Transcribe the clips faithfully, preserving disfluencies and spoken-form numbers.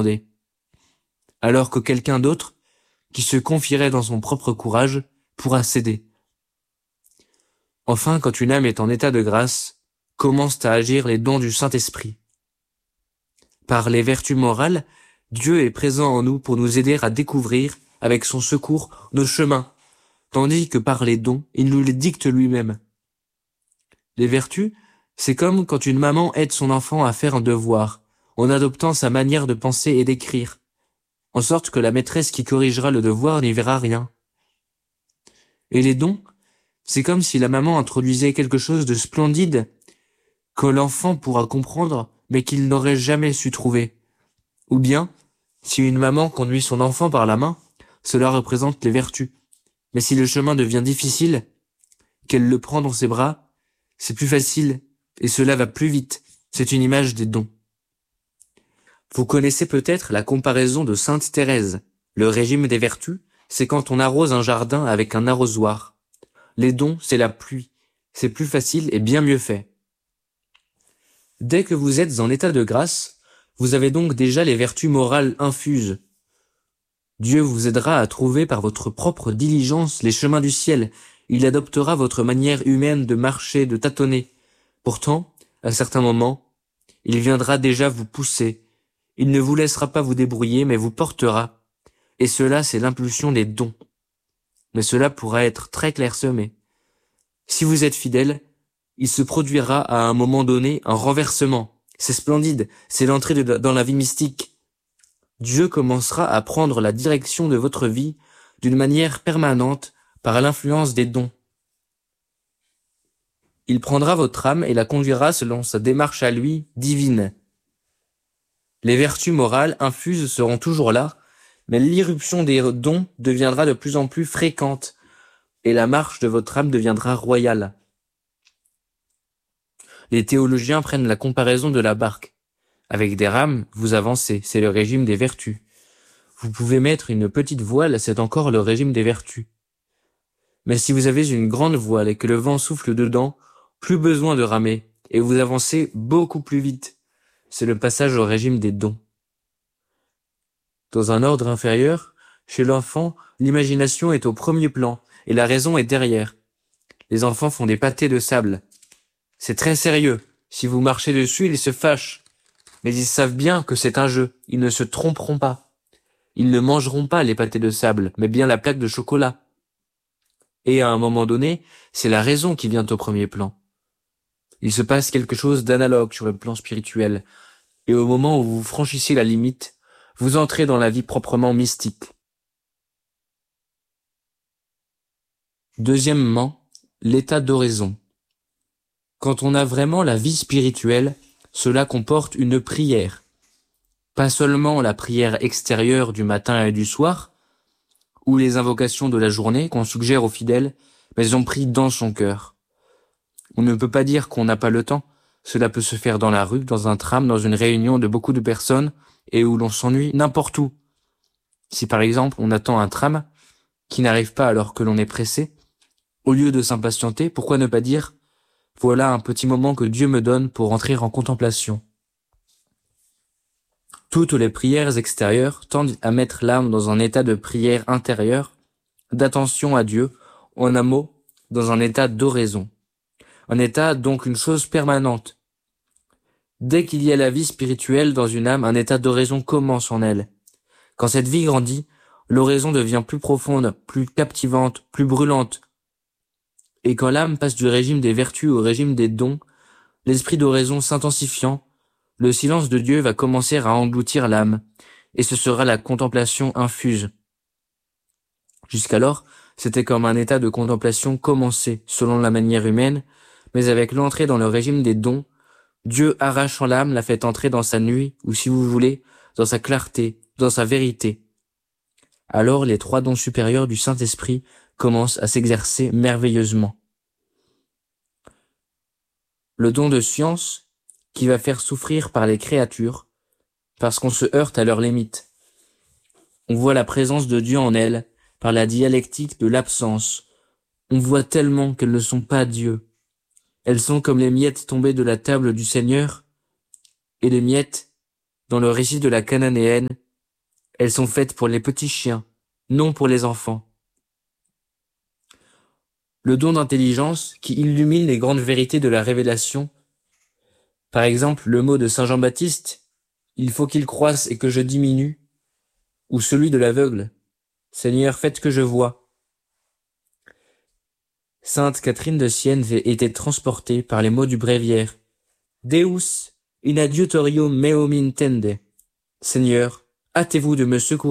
demander. Alors que quelqu'un d'autre, qui se confierait dans son propre courage, pourra céder. Enfin, quand une âme est en état de grâce, commencent à agir les dons du Saint-Esprit. Par les vertus morales, Dieu est présent en nous pour nous aider à découvrir, avec son secours, nos chemins, tandis que par les dons, il nous les dicte lui-même. Les vertus, c'est comme quand une maman aide son enfant à faire un devoir, en adoptant sa manière de penser et d'écrire, en sorte que la maîtresse qui corrigera le devoir n'y verra rien. Et les dons, c'est comme si la maman introduisait quelque chose de splendide que l'enfant pourra comprendre, mais qu'il n'aurait jamais su trouver. Ou bien, si une maman conduit son enfant par la main, cela représente les vertus. Mais si le chemin devient difficile, qu'elle le prend dans ses bras, c'est plus facile, et cela va plus vite. C'est une image des dons. Vous connaissez peut-être la comparaison de Sainte Thérèse. Le régime des vertus, c'est quand on arrose un jardin avec un arrosoir. Les dons, c'est la pluie. C'est plus facile et bien mieux fait. Dès que vous êtes en état de grâce, vous avez donc déjà les vertus morales infuses. Dieu vous aidera à trouver par votre propre diligence les chemins du ciel. Il adoptera votre manière humaine de marcher, de tâtonner. Pourtant, à certains moments, il viendra déjà vous pousser. Il ne vous laissera pas vous débrouiller, mais vous portera. Et cela, c'est l'impulsion des dons. Mais cela pourra être très clairsemé. Si vous êtes fidèle, il se produira à un moment donné un renversement. C'est splendide, c'est l'entrée de, dans la vie mystique. Dieu commencera à prendre la direction de votre vie d'une manière permanente par l'influence des dons. Il prendra votre âme et la conduira selon sa démarche à lui, divine. Les vertus morales infuses seront toujours là, mais l'irruption des dons deviendra de plus en plus fréquente et la marche de votre âme deviendra royale. Les théologiens prennent la comparaison de la barque. Avec des rames, vous avancez, c'est le régime des vertus. Vous pouvez mettre une petite voile, c'est encore le régime des vertus. Mais si vous avez une grande voile et que le vent souffle dedans, plus besoin de ramer, et vous avancez beaucoup plus vite. C'est le passage au régime des dons. Dans un ordre inférieur, chez l'enfant, l'imagination est au premier plan, et la raison est derrière. Les enfants font des pâtés de sable. C'est très sérieux. Si vous marchez dessus, ils se fâchent. Mais ils savent bien que c'est un jeu. Ils ne se tromperont pas. Ils ne mangeront pas les pâtés de sable, mais bien la plaque de chocolat. Et à un moment donné, c'est la raison qui vient au premier plan. Il se passe quelque chose d'analogue sur le plan spirituel. Et au moment où vous franchissez la limite, vous entrez dans la vie proprement mystique. Deuxièmement, l'état d'oraison. Quand on a vraiment la vie spirituelle, cela comporte une prière. Pas seulement la prière extérieure du matin et du soir, ou les invocations de la journée qu'on suggère aux fidèles, mais on prie dans son cœur. On ne peut pas dire qu'on n'a pas le temps. Cela peut se faire dans la rue, dans un tram, dans une réunion de beaucoup de personnes, et où l'on s'ennuie n'importe où. Si par exemple on attend un tram qui n'arrive pas alors que l'on est pressé, au lieu de s'impatienter, pourquoi ne pas dire « Voilà un petit moment que Dieu me donne pour entrer en contemplation ». Toutes les prières extérieures tendent à mettre l'âme dans un état de prière intérieure, d'attention à Dieu, en un mot, dans un état d'oraison. Un état donc une chose permanente. Dès qu'il y a la vie spirituelle dans une âme, un état d'oraison commence en elle. Quand cette vie grandit, l'oraison devient plus profonde, plus captivante, plus brûlante. Et quand l'âme passe du régime des vertus au régime des dons, l'esprit d'oraison s'intensifiant, le silence de Dieu va commencer à engloutir l'âme, et ce sera la contemplation infuse. Jusqu'alors, c'était comme un état de contemplation commencé, selon la manière humaine, mais avec l'entrée dans le régime des dons, Dieu arrachant l'âme la fait entrer dans sa nuit, ou si vous voulez, dans sa clarté, dans sa vérité. Alors les trois dons supérieurs du Saint-Esprit commencent à s'exercer merveilleusement. Le don de science, qui va faire souffrir par les créatures, parce qu'on se heurte à leurs limites. On voit la présence de Dieu en elles, par la dialectique de l'absence. On voit tellement qu'elles ne sont pas Dieu. Elles sont comme les miettes tombées de la table du Seigneur, et les miettes dans le récit de la Cananéenne, elles sont faites pour les petits chiens, non pour les enfants. Le don d'intelligence qui illumine les grandes vérités de la révélation. Par exemple, le mot de saint Jean-Baptiste, « Il faut qu'il croisse et que je diminue », ou celui de l'aveugle, « Seigneur, faites que je vois ». Sainte Catherine de Sienne était transportée par les mots du bréviaire, « Deus in adiutorium meum intende », « Seigneur, hâtez-vous de me secourir ».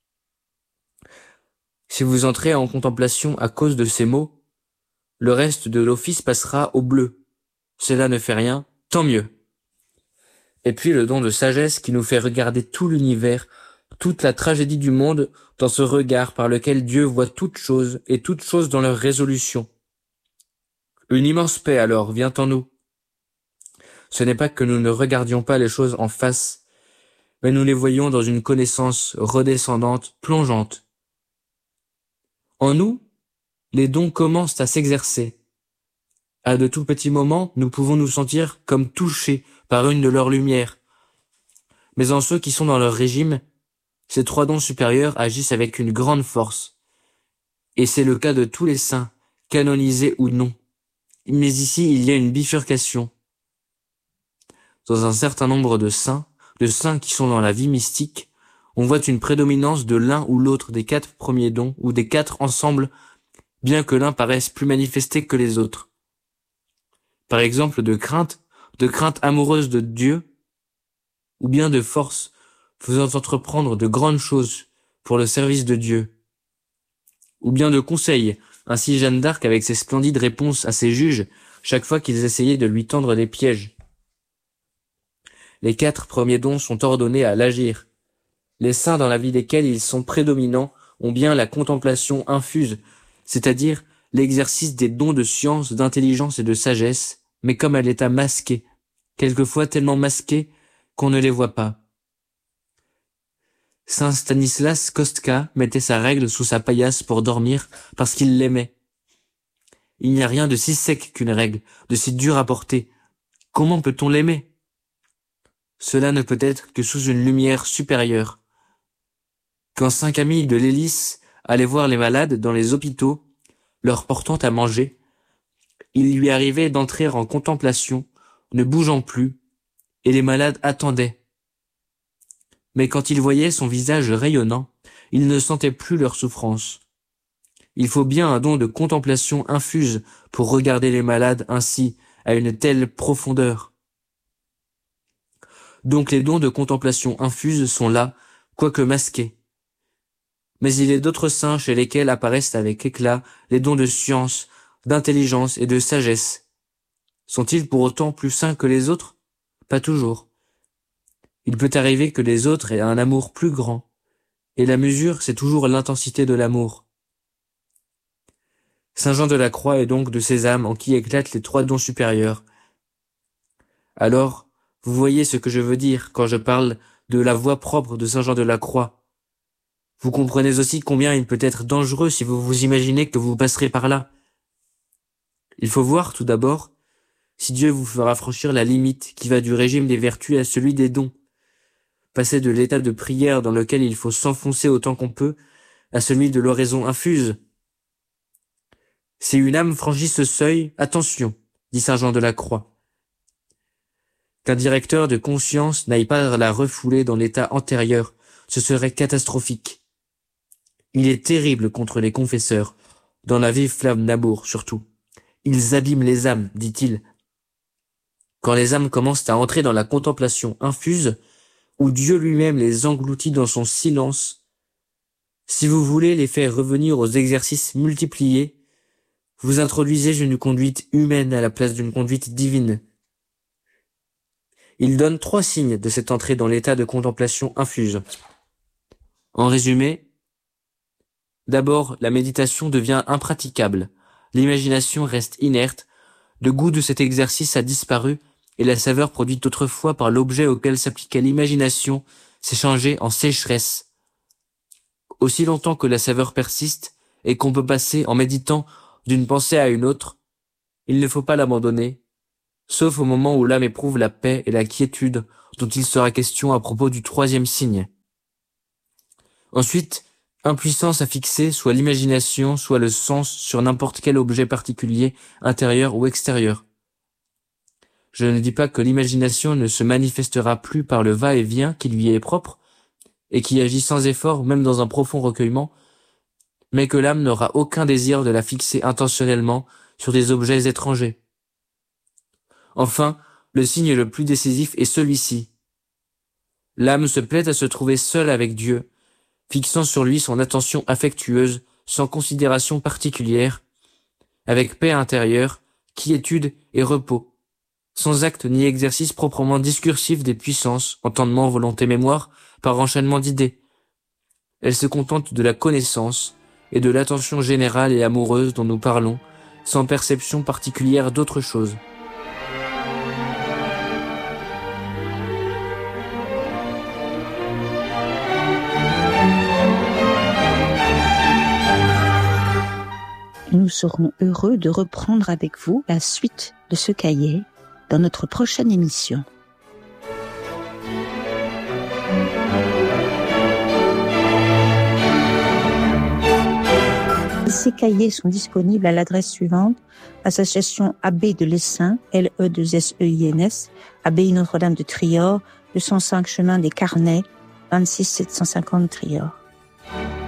Si vous entrez en contemplation à cause de ces mots, le reste de l'office passera au bleu. Cela ne fait rien, tant mieux. Et puis le don de sagesse qui nous fait regarder tout l'univers, toute la tragédie du monde dans ce regard par lequel Dieu voit toutes choses et toutes choses dans leur résolution. Une immense paix alors vient en nous. Ce n'est pas que nous ne regardions pas les choses en face, mais nous les voyons dans une connaissance redescendante, plongeante. En nous, les dons commencent à s'exercer. À de tout petits moments, nous pouvons nous sentir comme touchés par une de leurs lumières. Mais en ceux qui sont dans leur régime, ces trois dons supérieurs agissent avec une grande force. Et c'est le cas de tous les saints, canonisés ou non. Mais ici, il y a une bifurcation. Dans un certain nombre de saints, de saints qui sont dans la vie mystique, on voit une prédominance de l'un ou l'autre des quatre premiers dons, ou des quatre ensemble, bien que l'un paraisse plus manifesté que les autres. Par exemple, de crainte, de crainte amoureuse de Dieu, ou bien de force, faisant entreprendre de grandes choses pour le service de Dieu, ou bien de conseil, ainsi Jeanne d'Arc avec ses splendides réponses à ses juges, chaque fois qu'ils essayaient de lui tendre des pièges. Les quatre premiers dons sont ordonnés à l'agir. Les saints dans la vie desquels ils sont prédominants ont bien la contemplation infuse, c'est-à-dire l'exercice des dons de science, d'intelligence et de sagesse, mais comme à l'état masqué, quelquefois tellement masqué qu'on ne les voit pas. Saint Stanislas Kostka mettait sa règle sous sa paillasse pour dormir parce qu'il l'aimait. Il n'y a rien de si sec qu'une règle, de si dur à porter. Comment peut-on l'aimer ? Cela ne peut être que sous une lumière supérieure. Quand saint Camille de Lélis allait voir les malades dans les hôpitaux, leur portant à manger, il lui arrivait d'entrer en contemplation, ne bougeant plus, et les malades attendaient. Mais quand il voyait son visage rayonnant, il ne sentait plus leur souffrance. Il faut bien un don de contemplation infuse pour regarder les malades ainsi, à une telle profondeur. Donc les dons de contemplation infuse sont là, quoique masqués. Mais il est d'autres saints chez lesquels apparaissent avec éclat les dons de science, d'intelligence et de sagesse. Sont-ils pour autant plus saints que les autres ? Pas toujours. Il peut arriver que les autres aient un amour plus grand, et la mesure, c'est toujours l'intensité de l'amour. Saint Jean de la Croix est donc de ces âmes en qui éclatent les trois dons supérieurs. Alors, vous voyez ce que je veux dire quand je parle de la voie propre de Saint Jean de la Croix. Vous comprenez aussi combien il peut être dangereux si vous vous imaginez que vous passerez par là. Il faut voir tout d'abord si Dieu vous fera franchir la limite qui va du régime des vertus à celui des dons. Passer de l'état de prière dans lequel il faut s'enfoncer autant qu'on peut à celui de l'oraison infuse. Si une âme franchit ce seuil, attention, dit Saint Jean de la Croix. Qu'un directeur de conscience n'aille pas la refouler dans l'état antérieur, ce serait catastrophique. Il est terrible contre les confesseurs, dans la vive flamme d'amour surtout. Ils abîment les âmes, dit-il. Quand les âmes commencent à entrer dans la contemplation infuse, où Dieu lui-même les engloutit dans son silence, si vous voulez les faire revenir aux exercices multipliés, vous introduisez une conduite humaine à la place d'une conduite divine. Il donne trois signes de cette entrée dans l'état de contemplation infuse. En résumé, d'abord, la méditation devient impraticable, l'imagination reste inerte, le goût de cet exercice a disparu et la saveur produite autrefois par l'objet auquel s'appliquait l'imagination s'est changée en sécheresse. Aussi longtemps que la saveur persiste et qu'on peut passer en méditant d'une pensée à une autre, il ne faut pas l'abandonner, sauf au moment où l'âme éprouve la paix et la quiétude dont il sera question à propos du troisième signe. Ensuite, impuissance à fixer soit l'imagination, soit le sens sur n'importe quel objet particulier, intérieur ou extérieur. Je ne dis pas que l'imagination ne se manifestera plus par le va-et-vient qui lui est propre, et qui agit sans effort même dans un profond recueillement, mais que l'âme n'aura aucun désir de la fixer intentionnellement sur des objets étrangers. Enfin, le signe le plus décisif est celui-ci. L'âme se plaît à se trouver seule avec Dieu, fixant sur lui son attention affectueuse, sans considération particulière, avec paix intérieure, quiétude et repos, sans acte ni exercice proprement discursif des puissances, entendement, volonté, mémoire, par enchaînement d'idées. Elle se contente de la connaissance et de l'attention générale et amoureuse dont nous parlons, sans perception particulière d'autre chose. Nous serons heureux de reprendre avec vous la suite de ce cahier dans notre prochaine émission. Ces cahiers sont disponibles à l'adresse suivante: Association Abbé de l'Essaim, L E deux S E I N S, Abbaye Notre-Dame de Trior, deux cent cinq chemin des Carnets, vingt-six sept cent cinquante Trior.